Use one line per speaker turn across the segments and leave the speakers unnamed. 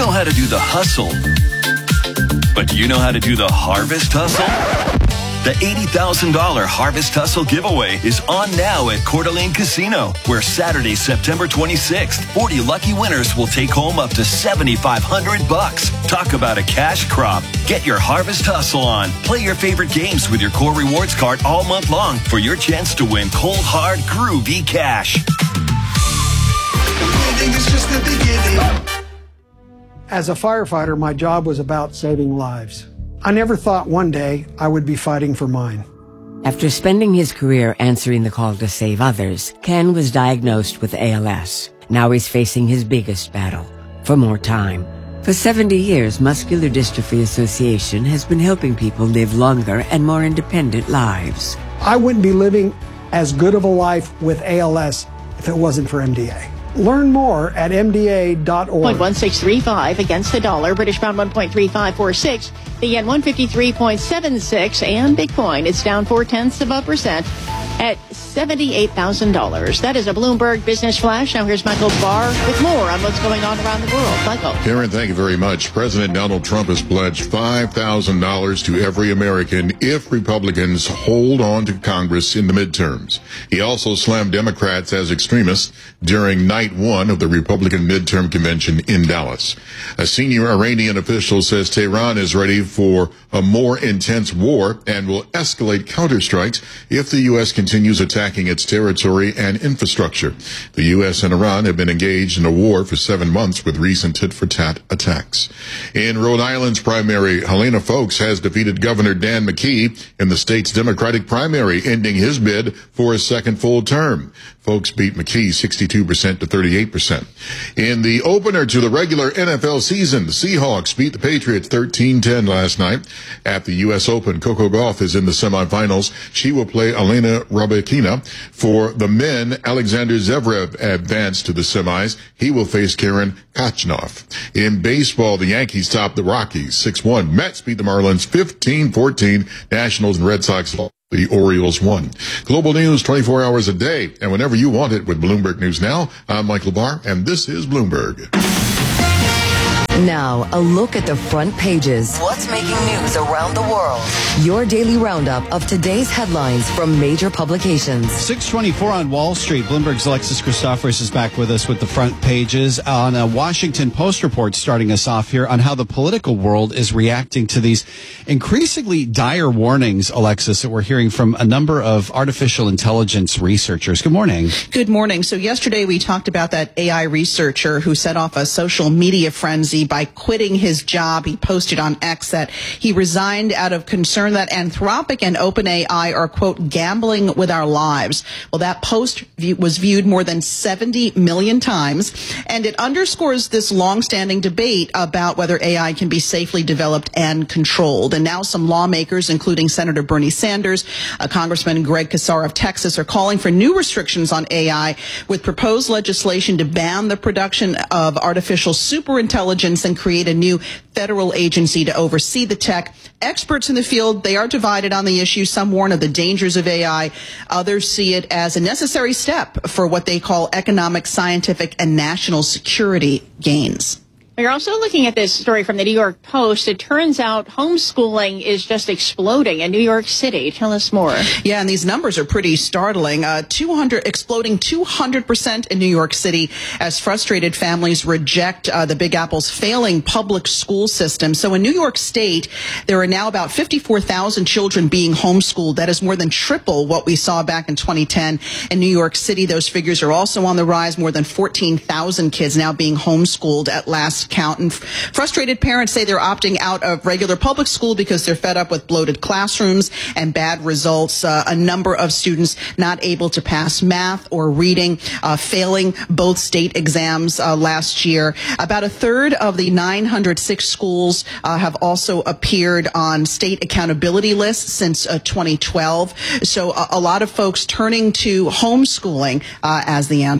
know how to do the hustle, but do you know how to do the harvest hustle? The $80,000 Harvest Hustle giveaway is on now at Coeur d'Alene Casino, where Saturday, September 26th, 40 lucky winners will take home up to $7,500. Talk about a cash crop. Get your Harvest Hustle on. Play your favorite games with your Core Rewards card all month long for your chance to win cold, hard, groovy cash.
Winning is just the beginning.
As a firefighter, my job was about saving lives. I never thought one day I would be fighting for mine.
After spending his career answering the call to save others, Ken was diagnosed with ALS. Now he's facing his biggest battle, for more time. For 70 years, Muscular Dystrophy Association has been helping people live longer and more independent lives.
I wouldn't be living as good of a life with ALS if it wasn't for MDA. Learn more at mda.org.
0.1635 against the dollar. British pound 1.3546. The yen 153.76. And Bitcoin, it's down 0.4% at $78,000. That is a Bloomberg Business Flash. Now here's Michael Barr with more on what's going on around the world. Michael.
Karen, thank you very much. President Donald Trump has pledged $5,000 to every American if Republicans hold on to Congress in the midterms. He also slammed Democrats as extremists during night one of the Republican midterm convention in Dallas. A senior Iranian official says Tehran is ready for a more intense war and will escalate counterstrikes if the U.S. continues attacking its territory and infrastructure. The U.S. and Iran have been engaged in a war for 7 months with recent tit-for-tat attacks. In Rhode Island's primary, Helena Foulkes has defeated Governor Dan McKee in the state's Democratic primary, ending his bid for a second full term. Foulkes beat McKee 62% to 38%. In the opener to the regular NFL season, the Seahawks beat the Patriots 13-10 last night. At the U.S. Open, Coco Gauff is in the semifinals. She will play Elena Rybakina. For the men, Alexander Zverev advanced to the semis. He will face Karen Khachanov. In baseball, the Yankees topped the Rockies 6-1. Mets beat the Marlins 15-14. Nationals and Red Sox lost. The Orioles won. Global news 24 hours a day, and whenever you want it with Bloomberg News Now. I'm Michael Barr, and this is Bloomberg.
Now, a look at the front pages.
What's making news around the world?
Your daily roundup of today's headlines from major publications.
6:24 on Wall Street. Bloomberg's Alexis Christoforous is back with us with the front pages on a Washington Post report starting us off here on how the political world is reacting to these increasingly dire warnings, Alexis, that we're hearing from a number of artificial intelligence researchers. Good morning.
Good morning. So yesterday we talked about that AI researcher who set off a social media frenzy by quitting his job. He posted on X that he resigned out of concern that Anthropic and OpenAI are, quote, gambling with our lives. Well, that post was viewed more than 70 million times, and it underscores this longstanding debate about whether AI can be safely developed and controlled. And now some lawmakers, including Senator Bernie Sanders, Congressman Greg Casar of Texas, are calling for new restrictions on AI with proposed legislation to ban the production of artificial superintelligence and create a new federal agency to oversee the tech. Experts in the field, they are divided on the issue. Some warn of the dangers of AI. Others see it as a necessary step for what they call economic, scientific, and national security gains.
You're also looking at this story from the New York Post. It turns out homeschooling is just exploding in New York City. Tell us more.
Yeah, and these numbers are pretty startling. Exploding 200% in New York City as frustrated families reject the Big Apple's failing public school system. So in New York State, there are now about 54,000 children being homeschooled. That is more than triple what we saw back in 2010. In New York City, those figures are also on the rise. More than 14,000 kids now being homeschooled at last count. And frustrated parents say they're opting out of regular public school because they're fed up with bloated classrooms and bad results. A number of students not able to pass math or reading, failing both state exams last year. About a third of the 906 schools have also appeared on state accountability lists since 2012. So a lot of folks turning to homeschooling as the answer.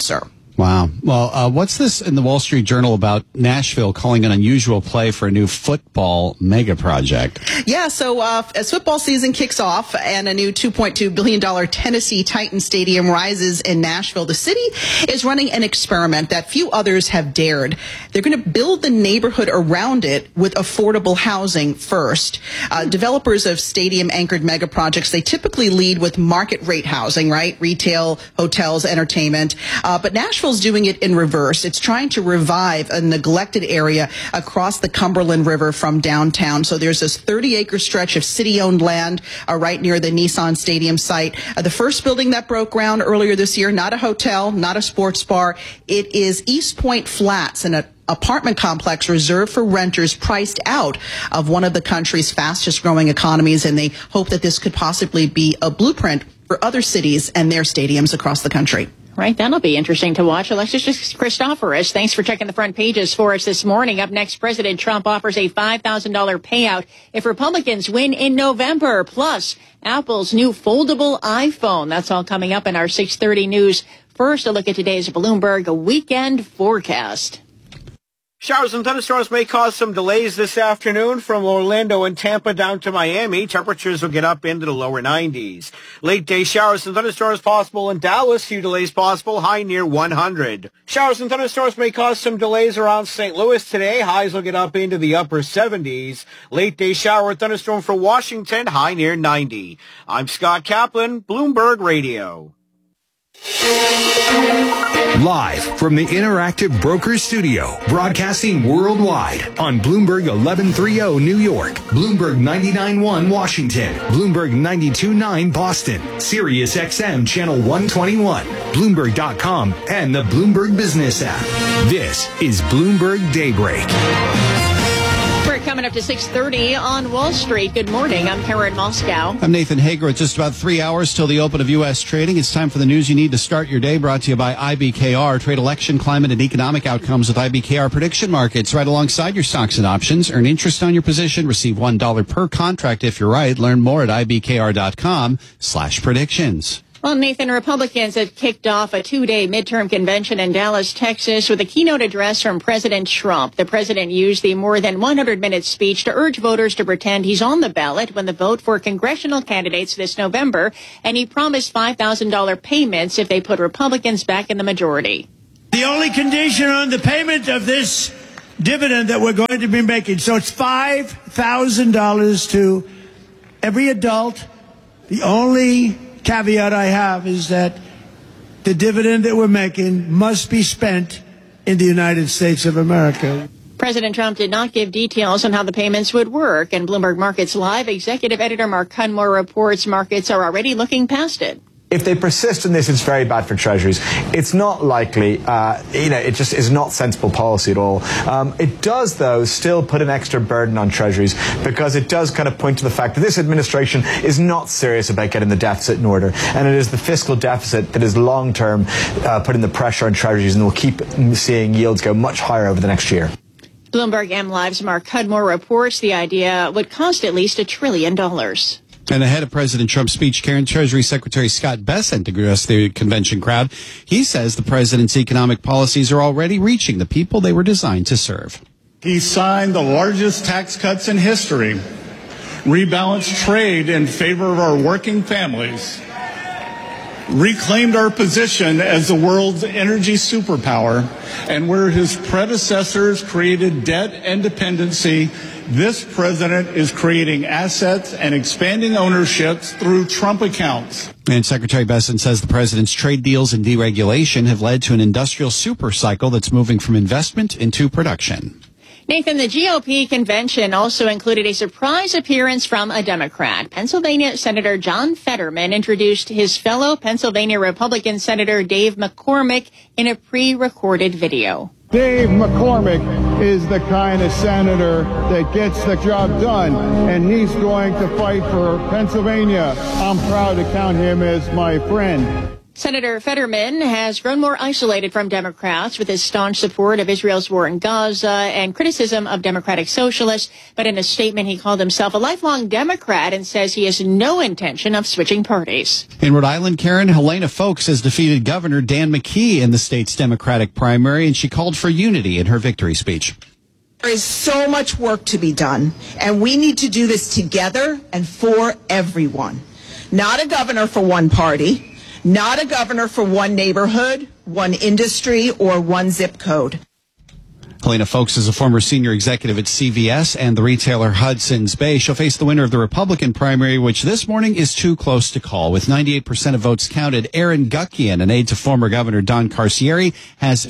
Wow. Well, what's this in the Wall Street Journal about Nashville calling an unusual play for a new football mega project?
Yeah, so as football season kicks off and a new $2.2 billion Tennessee Titans stadium rises in Nashville, the city is running an experiment that few others have dared. They're going to build the neighborhood around it with affordable housing first. Developers of stadium-anchored mega projects, they typically lead with market rate housing, right? Retail, hotels, entertainment. But Nashville's doing it in reverse. It's trying to revive a neglected area across the Cumberland River from downtown. So there's this 30-acre stretch of city-owned land right near the Nissan Stadium site. The first building that broke ground earlier this year, not a hotel, not a sports bar. It is East Point Flats, an apartment complex reserved for renters priced out of one of the country's fastest growing economies. And they hope that this could possibly be a blueprint for other cities and their stadiums across the country.
Right, that'll be interesting to watch. Alexis Christoforous, thanks for checking the front pages for us this morning. Up next, President Trump offers a $5,000 payout if Republicans win in November. Plus, Apple's new foldable iPhone. That's all coming up in our 6:30 news. First, a look at today's Bloomberg weekend forecast.
Showers and thunderstorms may cause some delays this afternoon from Orlando and Tampa down to Miami. Temperatures will get up into the lower 90s. Late day showers and thunderstorms possible in Dallas. Few delays possible. High near 100. Showers and thunderstorms may cause some delays around St. Louis today. Highs will get up into the upper 70s. Late day shower and thunderstorm for Washington. High near 90. I'm Scott Kaplan, Bloomberg Radio.
Live from the Interactive Brokers Studio, broadcasting worldwide on Bloomberg 1130 New York, Bloomberg 99.1 Washington, Bloomberg 92.9 Boston, Sirius XM Channel 121, Bloomberg.com, and the Bloomberg Business app. This is Bloomberg Daybreak.
We're coming up to 6:30 on Wall Street. Good morning. I'm Karen Moscow.
I'm Nathan Hager. It's just about 3 hours till the open of U.S. trading. It's time for the news you need to start your day, brought to you by IBKR. Trade election, climate, and economic outcomes with IBKR prediction markets right alongside your stocks and options. Earn interest on your position. Receive $1 per contract if you're right. Learn more at IBKR.com/predictions.
Well, Nathan, Republicans have kicked off a two-day midterm convention in Dallas, Texas, with a keynote address from President Trump. The president used the more than 100-minute speech to urge voters to pretend he's on the ballot when the vote for congressional candidates this November, and he promised $5,000 payments if they put Republicans back in the majority.
The only condition on the payment of this dividend that we're going to be making, so it's $5,000 to every adult. The only caveat I have is that the dividend that we're making must be spent in the United States of America.
President Trump did not give details on how the payments would work, and Bloomberg Markets Live executive editor Mark Cudmore reports markets are already looking past it.
If they persist in this, it's very bad for treasuries. It's not likely, it just is not sensible policy at all. It does, though, still put an extra burden on treasuries because it does kind of point to the fact that this administration is not serious about getting the deficit in order. And it is the fiscal deficit that is long-term putting the pressure on treasuries, and we'll keep seeing yields go much higher over the next year.
Bloomberg M Live's Mark Cudmore reports the idea would cost at least $1 trillion.
And ahead of President Trump's speech, Treasury Secretary Scott Bessent addressed the convention crowd. He says the president's economic policies are already reaching the people they were designed to serve.
He signed the largest tax cuts in history, rebalanced trade in favor of our working families, reclaimed our position as the world's energy superpower, and where his predecessors created debt and dependency, this president is creating assets and expanding ownerships through Trump accounts.
And Secretary Bessent says the president's trade deals and deregulation have led to an industrial super cycle that's moving from investment into production.
Nathan, the GOP convention also included a surprise appearance from a Democrat. Pennsylvania Senator John Fetterman introduced his fellow Pennsylvania Republican Senator Dave McCormick in a pre-recorded video.
Dave McCormick is the kind of senator that gets the job done, and he's going to fight for Pennsylvania. I'm proud to count him as my friend.
Senator Fetterman has grown more isolated from Democrats with his staunch support of Israel's war in Gaza and criticism of Democratic Socialists. But in a statement, he called himself a lifelong Democrat and says he has no intention of switching parties.
In Rhode Island, Karen, Helena Foulkes has defeated Governor Dan McKee in the state's Democratic primary, and she called for unity in her victory speech.
There is so much work to be done, and we need to do this together and for everyone. Not a governor for one party. Not a governor for one neighborhood, one industry, or one zip code.
Helena Foulkes is a former senior executive at CVS and the retailer Hudson's Bay. She'll face the winner of the Republican primary, which this morning is too close to call. With 98% of votes counted, Aaron Guckian, an aide to former Governor Don Carcieri, has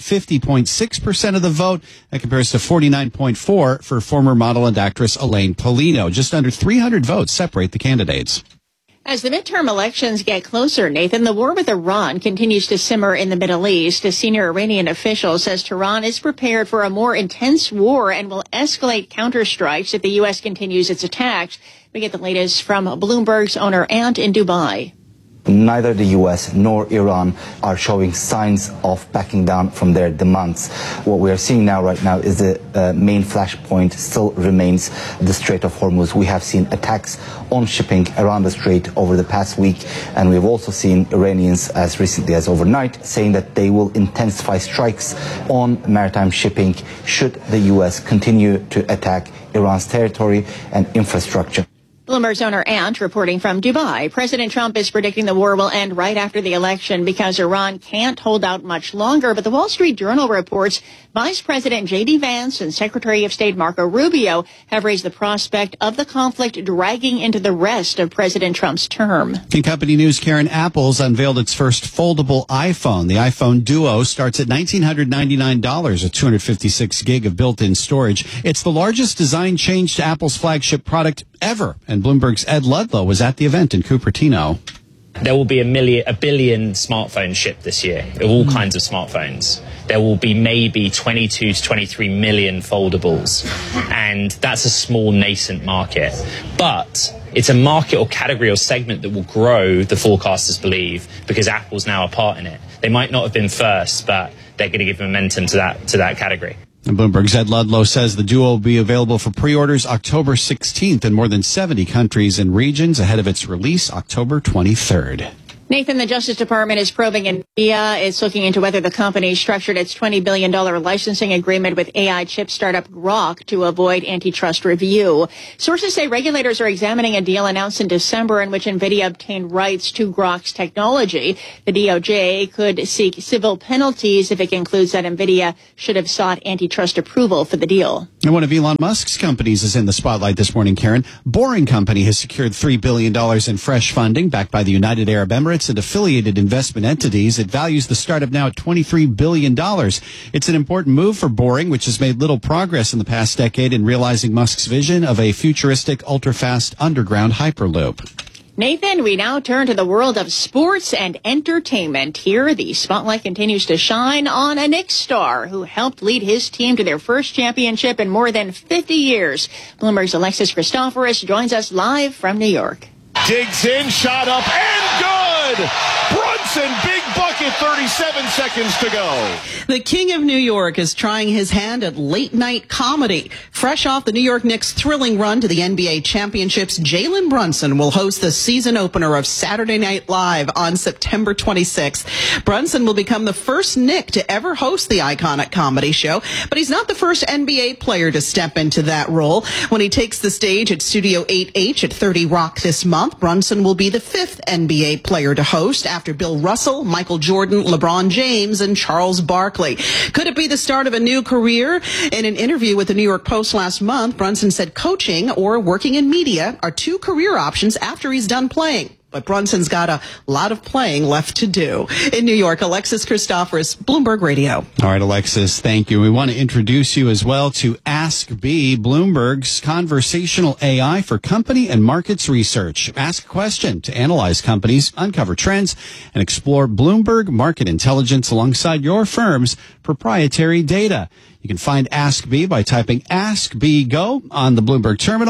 50.6% of the vote. That compares to 49.4% for former model and actress Elaine Polino. Just under 300 votes separate the candidates.
As the midterm elections get closer, Nathan, the war with Iran continues to simmer in the Middle East. A senior Iranian official says Tehran is prepared for a more intense war and will escalate counterstrikes if the U.S. continues its attacks. We get the latest from Bloomberg's Owner Ant in Dubai.
Neither the U.S. nor Iran are showing signs of backing down from their demands. What we are seeing right now is the main flashpoint still remains the Strait of Hormuz. We have seen attacks on shipping around the strait over the past week, and we've also seen Iranians as recently as overnight saying that they will intensify strikes on maritime shipping should the U.S. continue to attack Iran's territory and infrastructure.
Bloomberg's Owner Ant reporting from Dubai. President Trump is predicting the war will end right after the election because Iran can't hold out much longer. But the Wall Street Journal reports Vice President J.D. Vance and Secretary of State Marco Rubio have raised the prospect of the conflict dragging into the rest of President Trump's term.
In company news, Karen, Apple's unveiled its first foldable iPhone. The iPhone Duo starts at $1,999 at 256 gig of built-in storage. It's the largest design change to Apple's flagship product ever. And Bloomberg's Ed Ludlow was at the event in Cupertino.
There will be a billion smartphones shipped this year, of all kinds of smartphones. There will be maybe 22 to 23 million foldables, and that's a small nascent market. But it's a market or category or segment that will grow, the forecasters believe, because Apple's now a part in it. They might not have been first, but they're going to give momentum to that category.
And Bloomberg's Ed Ludlow says the Duo will be available for pre-orders October 16th in more than 70 countries and regions ahead of its release October 23rd.
Nathan, the Justice Department is probing NVIDIA. It's looking into whether the company structured its $20 billion licensing agreement with AI chip startup Grok to avoid antitrust review. Sources say regulators are examining a deal announced in December in which NVIDIA obtained rights to Grok's technology. The DOJ could seek civil penalties if it concludes that NVIDIA should have sought antitrust approval for the deal.
And one of Elon Musk's companies is in the spotlight this morning, Karen. Boring Company has secured $3 billion in fresh funding backed by the United Arab Emirates and affiliated investment entities. It values the startup now at $23 billion. It's an important move for Boring, which has made little progress in the past decade in realizing Musk's vision of a futuristic, ultra-fast underground hyperloop.
Nathan, we now turn to the world of sports and entertainment. Here, the spotlight continues to shine on a Knicks star who helped lead his team to their first championship in more than 50 years. Bloomberg's Alexis Christoforous joins us live from New York.
Digs in, shot up, and good! Brunson, big bucket, 37 seconds to go.
The King of New York is trying his hand at late-night comedy. Fresh off the New York Knicks' thrilling run to the NBA championships, Jalen Brunson will host the season opener of Saturday Night Live on September 26th. Brunson will become the first Knick to ever host the iconic comedy show, but he's not the first NBA player to step into that role. When he takes the stage at Studio 8H at 30 Rock this month, Brunson will be the fifth NBA player to host after Bill Russell, Michael Jordan, LeBron James, and Charles Barkley. Could it be the start of a new career? In an interview with the New York Post last month, Brunson said coaching or working in media are two career options after he's done playing. But Brunson's got a lot of playing left to do. In New York, Alexis Christoforous, Bloomberg Radio.
All right, Alexis, thank you. We want to introduce you as well to Ask B, Bloomberg's conversational AI for company and markets research. Ask a question to analyze companies, uncover trends, and explore Bloomberg market intelligence alongside your firm's proprietary data. You can find Ask B by typing Ask B Go on the Bloomberg terminal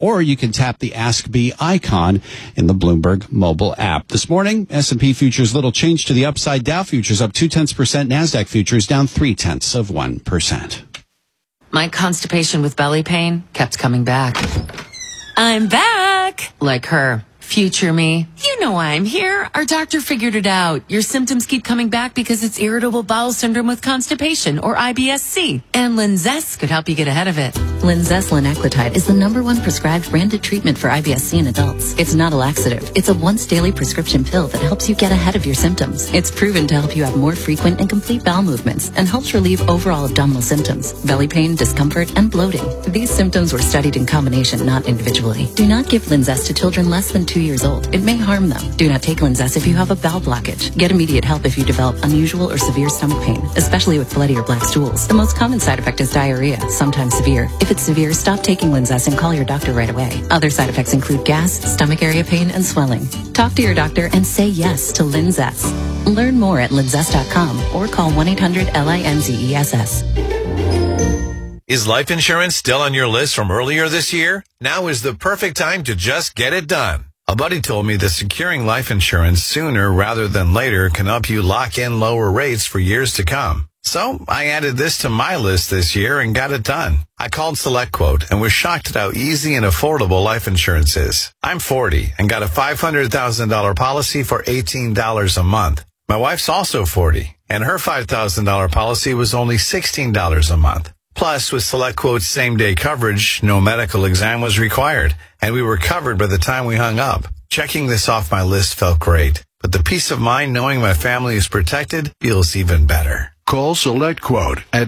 or you can tap the Ask B icon in the Bloomberg mobile app. This morning, S&P futures little change to the upside. Dow futures up 0.2%. NASDAQ futures down 0.3%.
My constipation with belly pain kept coming back. I'm back! Like her. Future me. You know why I'm here. Our doctor figured it out. Your symptoms keep coming back because it's irritable bowel syndrome with constipation, or IBS-C. And Linzess could help you get ahead of it.
Linzess linaclotide is the #1 prescribed branded treatment for IBS-C in adults. It's not a laxative. It's a once-daily prescription pill that helps you get ahead of your symptoms. It's proven to help you have more frequent and complete bowel movements and helps relieve overall abdominal symptoms, belly pain, discomfort, and bloating. These symptoms were studied in combination, not individually. Do not give Linzess to children less than 2 years old. It may harm them. Do not take Linzess if you have a bowel blockage. Get immediate help if you develop unusual or severe stomach pain, especially with bloody or black stools. The most common side effect is diarrhea, sometimes severe. If it's severe, stop taking Linzess and call your doctor right away. Other side effects include gas, stomach area pain, and swelling. Talk to your doctor and say yes to Linzess. Learn more at linzess.com or call 1-800-LINZESS.
Is life insurance still on your list from earlier this year? Now is the perfect time to just get it done. A buddy told me that securing life insurance sooner rather than later can help you lock in lower rates for years to come. So I added this to my list this year and got it done. I called SelectQuote and was shocked at how easy and affordable life insurance is. I'm 40 and got a $500,000 policy for $18 a month. My wife's also 40 and her $5,000 policy was only $16 a month. Plus, with SelectQuote's same-day coverage, no medical exam was required, and we were covered by the time we hung up. Checking this off my list felt great, but the peace of mind knowing my family is protected feels even better.
Call SelectQuote at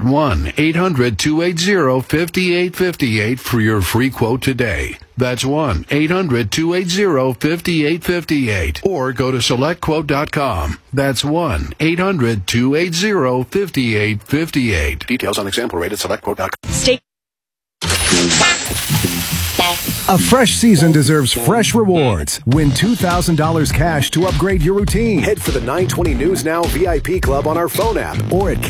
1-800-280-5858 for your free quote today. That's 1-800-280-5858. Or go to SelectQuote.com. That's 1-800-280-5858. Details on example rate at SelectQuote.com.
Stay.
A fresh season deserves fresh rewards. Win $2,000 cash to upgrade your routine. Head for the 920 News Now VIP Club on our phone app or at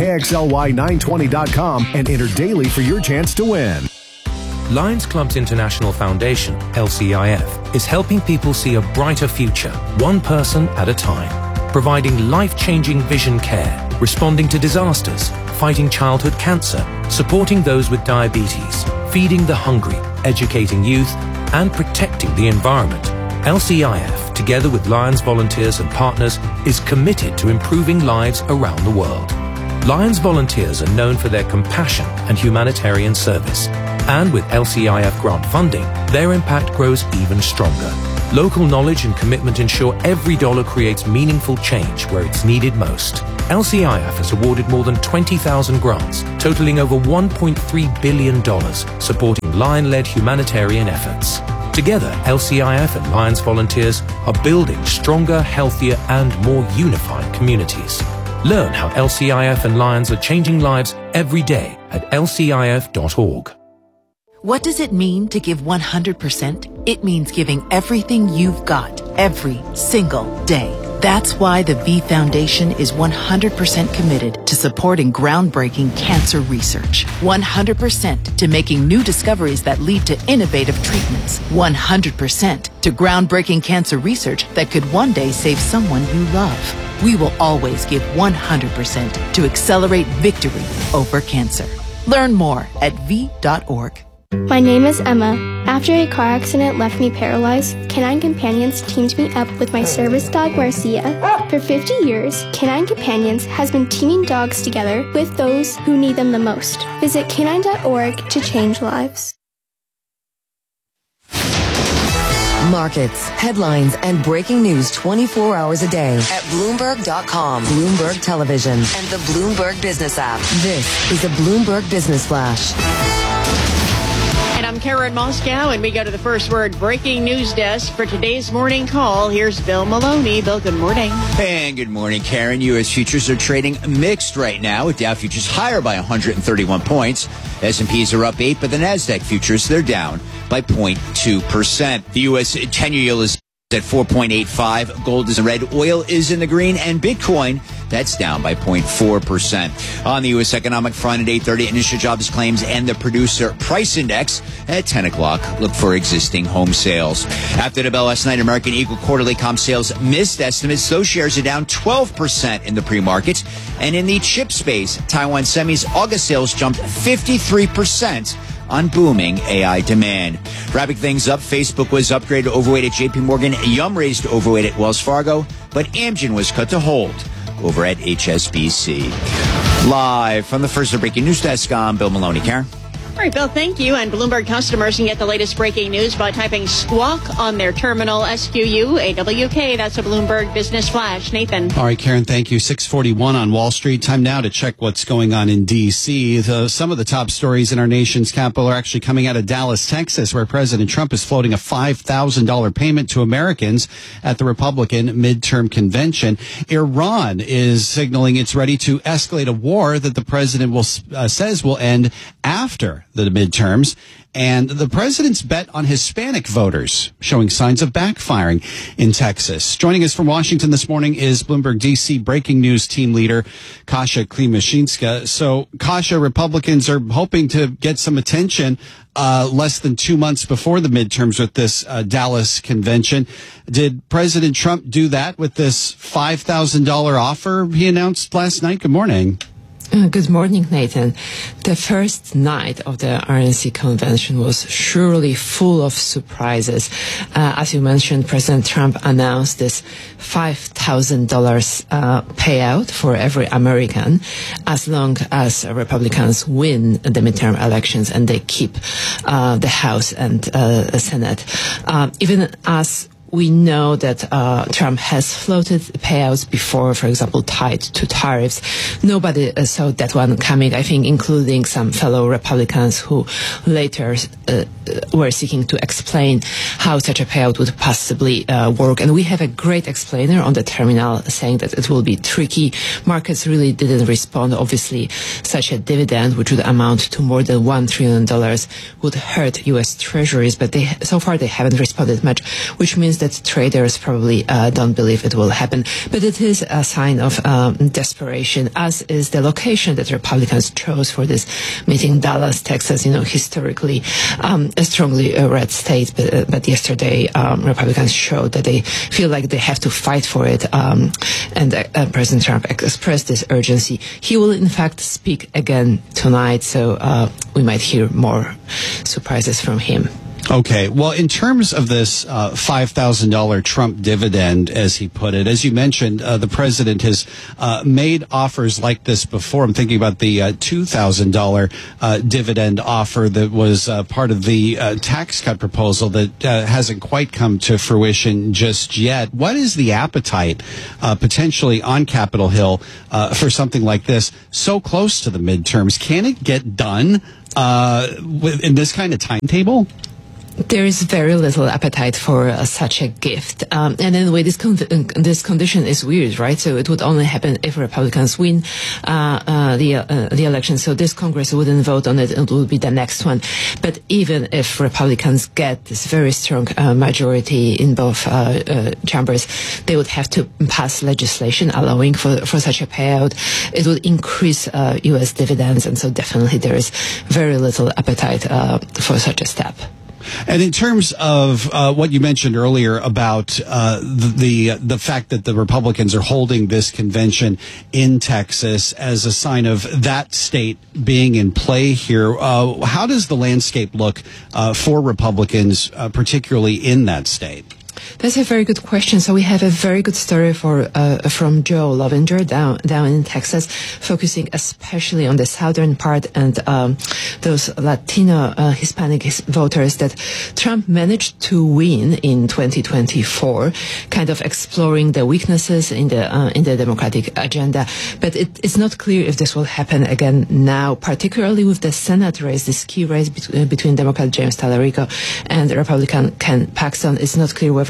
KXLY920.com and enter daily for your chance to win.
Lions Clubs International Foundation, LCIF, is helping people see a brighter future, one person at a time. Providing life-changing vision care, responding to disasters, fighting childhood cancer, supporting those with diabetes, feeding the hungry, educating youth, and protecting the environment. LCIF, together with Lions volunteers and partners, is committed to improving lives around the world. Lions volunteers are known for their compassion and humanitarian service. And with LCIF grant funding, their impact grows even stronger. Local knowledge and commitment ensure every dollar creates meaningful change where it's needed most. LCIF has awarded more than 20,000 grants, totaling over $1.3 billion, supporting Lion-led humanitarian efforts. Together, LCIF and Lions volunteers are building stronger, healthier, and more unified communities. Learn how LCIF and Lions are changing lives every day at lcif.org.
What does it mean to give 100%? It means giving everything you've got every single day. That's why the V Foundation is 100% committed to supporting groundbreaking cancer research. 100% to making new discoveries that lead to innovative treatments. 100% to groundbreaking cancer research that could one day save someone you love. We will always give 100% to accelerate victory over cancer. Learn more at V.org.
My name is Emma. After a car accident left me paralyzed, Canine Companions teamed me up with my service dog, Marcia. For 50 years, Canine Companions has been teaming dogs together with those who need them the most. Visit canine.org to change lives.
Markets, headlines, and breaking news 24 hours a day at Bloomberg.com, Bloomberg Television, and the Bloomberg Business app. This is the Bloomberg Business Flash.
And I'm Karen Moscow, and we go to the First Word breaking news desk for today's morning call. Here's Bill Maloney. Bill, good morning.
And good morning, Karen. U.S. futures are trading mixed right now, with Dow futures higher by 131 points. S&Ps are up 8, but the NASDAQ futures, they're down by 0.2%. The U.S. 10-year yield is at 4.85. Gold is in red. Oil is in the green. And Bitcoin, That's down by 0.4%. On the U.S. economic front at 8:30, initial jobs claims and the producer price index. At 10 o'clock, look for existing home sales. After the bell last night, American Eagle quarterly comp sales missed estimates. Those shares are down 12% in the pre-market. And in the chip space, Taiwan Semi's August sales jumped 53% on booming AI demand. Wrapping things up, Facebook was upgraded to overweight at JP Morgan. Yum raised to overweight at Wells Fargo, but Amgen was cut to hold over at HSBC. Live from the First Breaking News Desk, I'm Bill Maloney. Karen?
All right, Bill, thank you. And Bloomberg customers can get the latest breaking news by typing squawk on their terminal, SQUAWK. That's a Bloomberg Business Flash. Nathan.
All right, Karen, thank you. 6:41 on Wall Street. Time now to check what's going on in D.C. Some of the top stories in our nation's capital are actually coming out of Dallas, Texas, where President Trump is floating a $5,000 payment to Americans at the Republican midterm convention. Iran is signaling it's ready to escalate a war that the president says will end after the midterms, and the president's bet on Hispanic voters showing signs of backfiring in Texas. Joining us from Washington this morning is Bloomberg DC breaking news team leader Kasia Klimashinska. So, Kasia, Republicans are hoping to get some attention less than 2 months before the midterms with this Dallas convention. Did President Trump do that with this $5,000 offer he announced last night? Good morning.
Good morning, Nathan. The first night of the RNC convention was surely full of surprises. As you mentioned, President Trump announced this $5,000 payout for every American as long as Republicans win the midterm elections and they keep the House and Senate. Even as we know that Trump has floated payouts before, for example, tied to tariffs. Nobody saw that one coming, I think, including some fellow Republicans who later were seeking to explain how such a payout would possibly work. And we have a great explainer on the terminal saying that it will be tricky. Markets really didn't respond. Obviously, such a dividend, which would amount to more than $1 trillion, would hurt U.S. treasuries. But so far they haven't responded much, which means that traders probably don't believe it will happen. But it is a sign of desperation, as is the location that Republicans chose for this meeting, Dallas, Texas, historically a strongly red state. But yesterday, Republicans showed that they feel like they have to fight for it. And President Trump expressed this urgency. He will, in fact, speak again tonight, so we might hear more surprises from him.
Okay. Well, in terms of this $5,000 Trump dividend, as he put it, as you mentioned, the president has made offers like this before. I'm thinking about the $2,000 dividend offer that was part of the tax cut proposal that hasn't quite come to fruition just yet. What is the appetite potentially on Capitol Hill for something like this so close to the midterms? Can it get done in this kind of timetable?
There is very little appetite for such a gift. And anyway, this condition is weird, right? So it would only happen if Republicans win the election. So this Congress wouldn't vote on it. It will be the next one. But even if Republicans get this very strong majority in both chambers, they would have to pass legislation allowing for such a payout. It would increase U.S. dividends. And so definitely there is very little appetite for such a step.
And in terms of what you mentioned earlier about the fact that the Republicans are holding this convention in Texas as a sign of that state being in play here, how does the landscape look for Republicans, particularly in that state?
That's a very good question. So we have a very good story from Joe Lovinger down in Texas, focusing especially on the southern part and those Latino Hispanic voters that Trump managed to win in 2024, kind of exploring the weaknesses in the Democratic agenda. But it's not clear if this will happen again now, particularly with the Senate race, this key race between Democrat James Tallarico and Republican Ken Paxton. It's not clear whether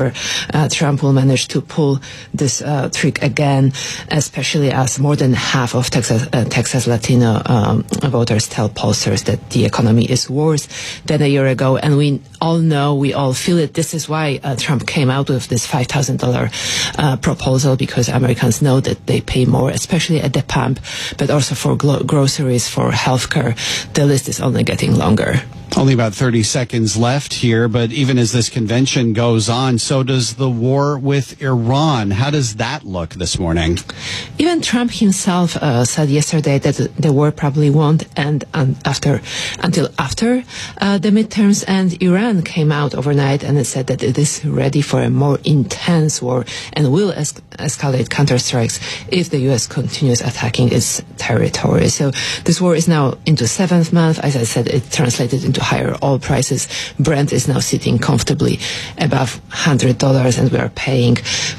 whether Trump will manage to pull this trick again, especially as more than half of Texas Latino voters tell pollsters that the economy is worse than a year ago. And we all know, we all feel it. This is why Trump came out with this $5,000 proposal, because Americans know that they pay more, especially at the pump, but also for groceries, for healthcare. The list is only getting longer.
Only about 30 seconds left here, but even as this convention goes on, so does the war with Iran. How does that look this morning?
Even Trump himself said yesterday that the war probably won't end until after the midterms, and Iran came out overnight and it said that it is ready for a more intense war and will escalate counterstrikes if the U.S. continues attacking its territory. So this war is now into 7th month. As I said, it translated into higher oil prices. Brent is now sitting comfortably above $100, and we are paying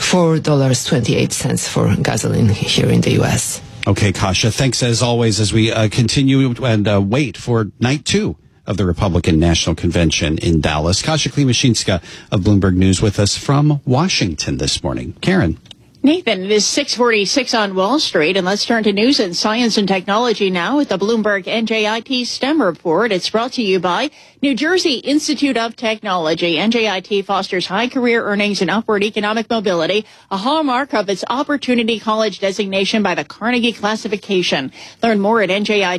$4.28 for gasoline here in the U.S.
Okay, Kasia, thanks as always as we continue and wait for night 2 of the Republican National Convention in Dallas. Kasia Klimashinska of Bloomberg News with us from Washington this morning. Karen.
Nathan, it is 6:46 on Wall Street, and let's turn to news and science and technology now with the Bloomberg NJIT STEM report. It's brought to you by New Jersey Institute of Technology. NJIT fosters high career earnings and upward economic mobility, a hallmark of its Opportunity College designation by the Carnegie Classification. Learn more at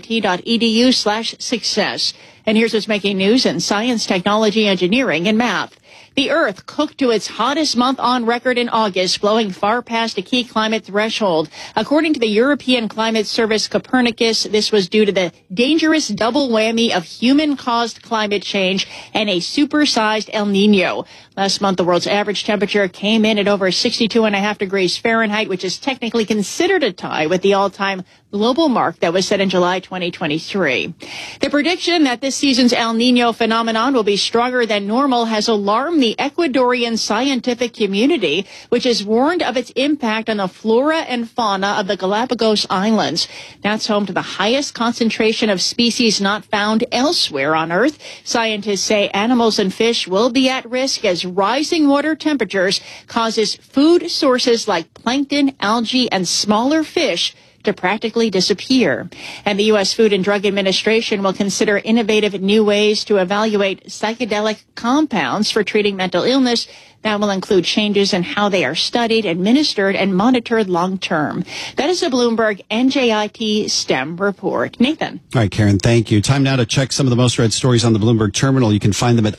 njit.edu/success. And here's what's making news in science, technology, engineering, and math. The Earth cooked to its hottest month on record in August, blowing far past a key climate threshold. According to the European Climate Service Copernicus, this was due to the dangerous double whammy of human-caused climate change and a supersized El Nino. Last month, the world's average temperature came in at over 62.5 degrees Fahrenheit, which is technically considered a tie with the all-time global mark that was set in July 2023. The prediction that this season's El Nino phenomenon will be stronger than normal has alarmed the Ecuadorian scientific community, which has warned of its impact on the flora and fauna of the Galapagos Islands. That's home to the highest concentration of species not found elsewhere on Earth. Scientists say animals and fish will be at risk as rising water temperatures causes food sources like plankton, algae, and smaller fish to practically disappear. And the U.S. Food and Drug Administration will consider innovative new ways to evaluate psychedelic compounds for treating mental illness. That will include changes in how they are studied, administered, and monitored long-term. That is a Bloomberg NJIT STEM report. Nathan.
All right, Karen, thank you. Time now to check some of the most read stories on the Bloomberg terminal. You can find them at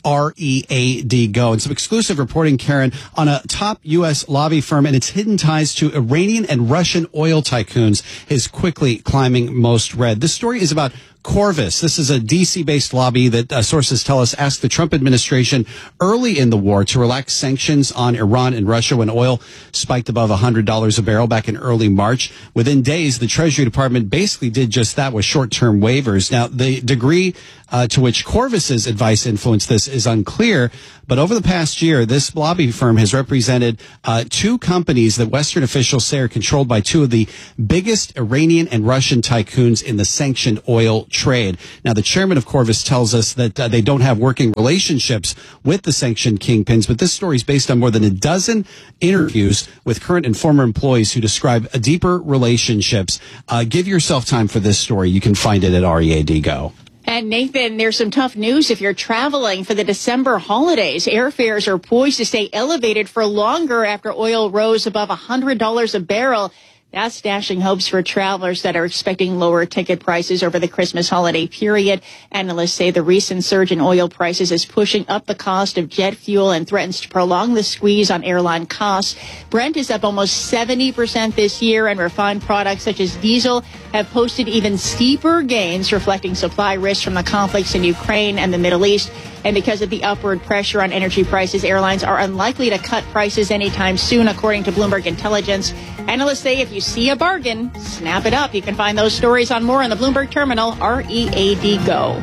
READ Go. And some exclusive reporting, Karen, on a top U.S. lobby firm and its hidden ties to Iranian and Russian oil tycoons is quickly climbing most read. This story is about Corvus. This is a D.C.-based lobby that sources tell us asked the Trump administration early in the war to relax sanctions on Iran and Russia when oil spiked above $100 a barrel back in early March. Within days, the Treasury Department basically did just that with short-term waivers. Now, the degree to which Corvus's advice influenced this is unclear, but over the past year, this lobby firm has represented 2 companies that Western officials say are controlled by 2 of the biggest Iranian and Russian tycoons in the sanctioned oil trade. Now, the chairman of Corvus tells us that they don't have working relationships with the sanctioned kingpins, but this story is based on more than a dozen interviews with current and former employees who describe deeper relationships. Give yourself time for this story. You can find it at READ Go.
And Nathan, there's some tough news if you're traveling for the December holidays. Airfares are poised to stay elevated for longer after oil rose above $100 a barrel. That's dashing hopes for travelers that are expecting lower ticket prices over the Christmas holiday period. Analysts say the recent surge in oil prices is pushing up the cost of jet fuel and threatens to prolong the squeeze on airline costs. Brent is up almost 70% this year, and refined products such as diesel have posted even steeper gains, reflecting supply risks from the conflicts in Ukraine and the Middle East. And because of the upward pressure on energy prices, airlines are unlikely to cut prices anytime soon, according to Bloomberg Intelligence. Analysts say if you see a bargain, snap it up. You can find those stories on more on the Bloomberg Terminal, READ Go.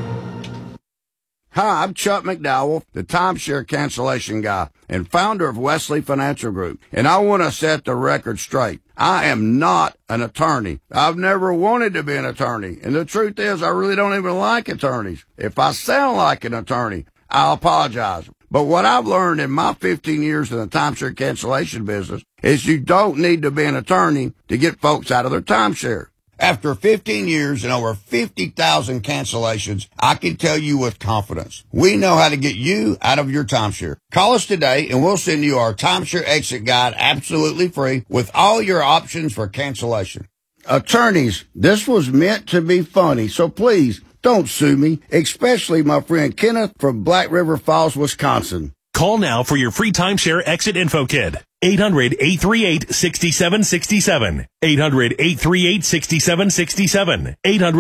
Hi, I'm Chuck McDowell, the timeshare cancellation guy and founder of Wesley Financial Group. And I want to set the record straight. I am not an attorney. I've never wanted to be an attorney. And the truth is, I really don't even like attorneys. If I sound like an attorney, I'll apologize. But what I've learned in my 15 years in the timeshare cancellation business is you don't need to be an attorney to get folks out of their timeshare. After 15 years and over 50,000 cancellations, I can tell you with confidence, we know how to get you out of your timeshare. Call us today and we'll send you our timeshare exit guide absolutely free with all your options for cancellation. Attorneys, this was meant to be funny, so please don't sue me, especially my friend Kenneth from Black River Falls, Wisconsin.
Call now for your free timeshare exit info kit. 800-838-6767. 800-838-6767.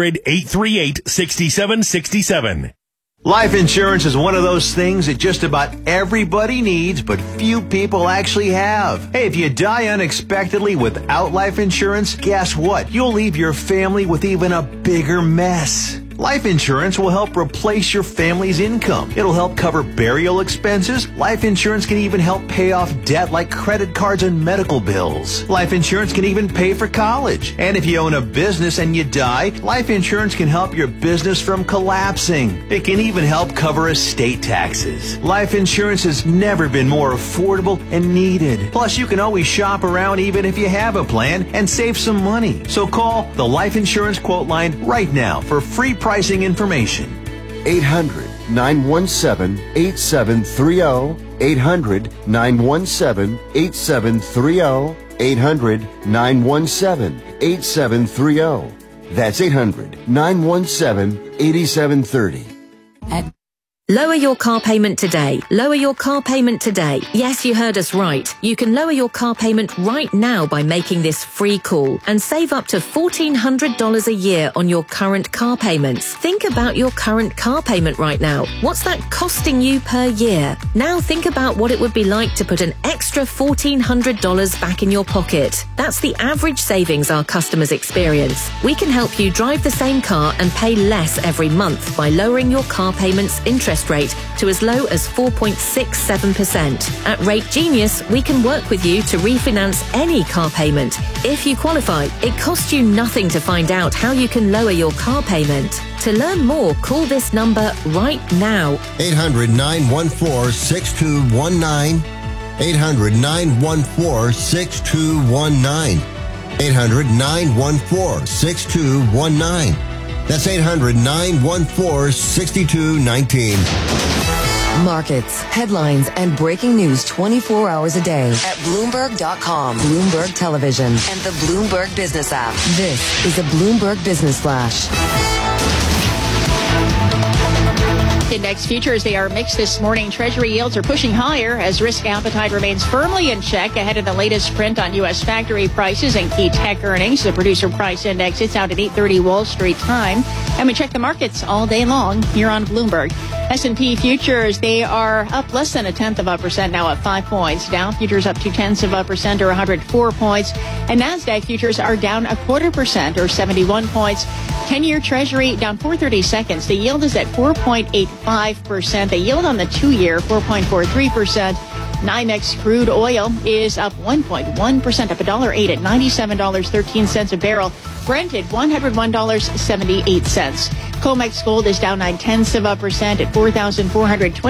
800-838-6767.
Life insurance is one of those things that just about everybody needs, but few people actually have. Hey, if you die unexpectedly without life insurance, guess what? You'll leave your family with even a bigger mess. Life insurance will help replace your family's income. It'll help cover burial expenses. Life insurance can even help pay off debt like credit cards and medical bills. Life insurance can even pay for college. And if you own a business and you die, life insurance can help your business from collapsing. It can even help cover estate taxes. Life insurance has never been more affordable and needed. Plus, you can always shop around even if you have a plan and save some money. So call the Life Insurance Quote Line right now for free pricing information.
800-917-8730. 800-917-8730. 800-917-8730. That's 800-917-8730.
Lower your car payment today. Lower your car payment today. Yes, you heard us right. You can lower your car payment right now by making this free call and save up to $1,400 a year on your current car payments. Think about your current car payment right now. What's that costing you per year? Now think about what it would be like to put an extra $1,400 back in your pocket. That's the average savings our customers experience. We can help you drive the same car and pay less every month by lowering your car payments interest rate to as low as 4.67%. At Rate Genius, we can work with you to refinance any car payment. If you qualify, it costs you nothing to find out how you can lower your car payment. To learn more, call this number right now.
800-914-6219. 800-914-6219. 800-914-6219. That's 800-914-6219.
Markets, headlines, and breaking news 24 hours a day at Bloomberg.com, Bloomberg Television, and the Bloomberg Business app. This is a Bloomberg Business Flash.
Index futures, they are mixed this morning. Treasury yields are pushing higher as risk appetite remains firmly in check ahead of the latest print on U.S. factory prices and key tech earnings. The producer price index, it's out at 8:30 Wall Street time. And we check the markets all day long here on Bloomberg. S&P futures, they are up less than 0.1% now at 5 points. Dow futures up 0.2% or 104 points. And NASDAQ futures are down 0.25% or 71 points. 10-year Treasury down 4/32. The yield is at 4.85%. The yield on the 2-year, 4.43%. NYMEX crude oil is up 1.1%, up $1.08 at $97.13 a barrel. Brent at $101.78. COMEX gold is down 0.9% at $4,420.